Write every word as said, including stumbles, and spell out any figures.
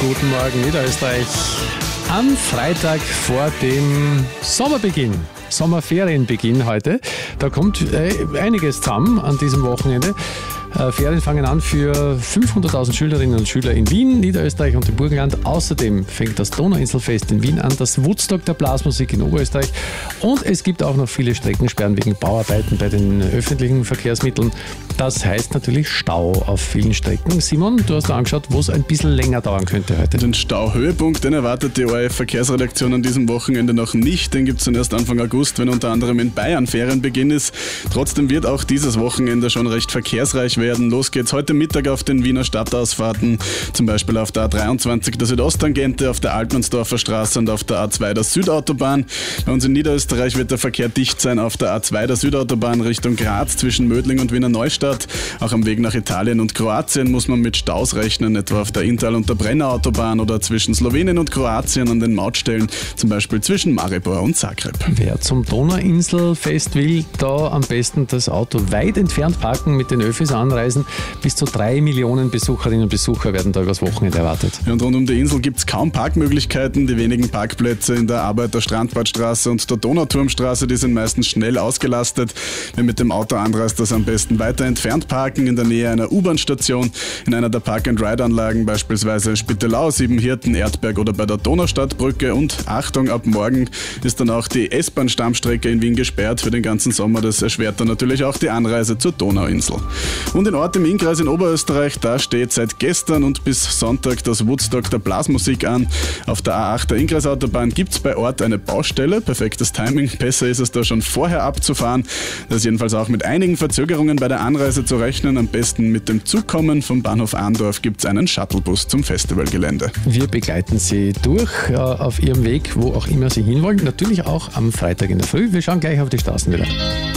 Guten Morgen, Niederösterreich. Am Freitag vor dem Sommerbeginn, Sommerferienbeginn heute, da kommt äh, einiges zusammen an diesem Wochenende. Äh, Ferien fangen an für fünfhunderttausend Schülerinnen und Schüler in Wien, Niederösterreich und im Burgenland. Außerdem fängt das Donauinselfest in Wien an, das Woodstock der Blasmusik in Oberösterreich. Und es gibt auch noch viele Streckensperren wegen Bauarbeiten bei den öffentlichen Verkehrsmitteln. Das heißt natürlich Stau auf vielen Strecken. Simon, du hast angeschaut, wo es ein bisschen länger dauern könnte heute. Den Stauhöhepunkt, den erwartet die O R F-Verkehrsredaktion an diesem Wochenende noch nicht. Den gibt es dann erst Anfang August, wenn unter anderem in Bayern Ferienbeginn ist. Trotzdem wird auch dieses Wochenende schon recht verkehrsreich werden. Los geht's heute Mittag auf den Wiener Stadtausfahrten, zum Beispiel auf der A dreiundzwanzig der Südosttangente, auf der Altmannsdorfer Straße und auf der A zwei der Südautobahn. Bei uns in Niederösterreich wird der Verkehr dicht sein auf der A zwei der Südautobahn Richtung Graz zwischen Mödling und Wiener Neustadt. Auch am Weg nach Italien und Kroatien muss man mit Staus rechnen, etwa auf der Inntal- und der Brenner-Autobahn oder zwischen Slowenien und Kroatien an den Mautstellen, zum Beispiel zwischen Maribor und Zagreb. Wer zum Donauinselfest will, da am besten das Auto weit entfernt parken, mit den Öffis anreisen. Bis zu drei Millionen Besucherinnen und Besucher werden da übers Wochenende erwartet. Ja, und rund um die Insel gibt es kaum Parkmöglichkeiten. Die wenigen Parkplätze in der Arbeiter-Strandbadstraße und der Donauturmstraße, die sind meistens schnell ausgelastet. Wer mit dem Auto anreist, das am besten weiter entfernt parken, in der Nähe einer U-Bahn-Station, in einer der Park-and-Ride-Anlagen, beispielsweise Spittelau, Siebenhirten, Erdberg oder bei der Donaustadtbrücke. Und Achtung, ab morgen ist dann auch die S-Bahn-Stammstrecke in Wien gesperrt für den ganzen Sommer. Das erschwert dann natürlich auch die Anreise zur Donauinsel. Und in Ort im Innkreis in Oberösterreich, da steht seit gestern und bis Sonntag das Woodstock der Blasmusik an. Auf der A acht der Innkreisautobahn gibt es bei Ort eine Baustelle. Perfektes Timing, besser ist es da schon vorher abzufahren. Das ist jedenfalls auch mit einigen Verzögerungen bei der Anreise zu rechnen. Am besten mit dem Zug kommen. Vom Bahnhof Ahndorf gibt es einen Shuttlebus zum Festivalgelände. Wir begleiten Sie durch äh, auf Ihrem Weg, wo auch immer Sie hinwollen. Natürlich auch am Freitag in der Früh. Wir schauen gleich auf die Straßen wieder.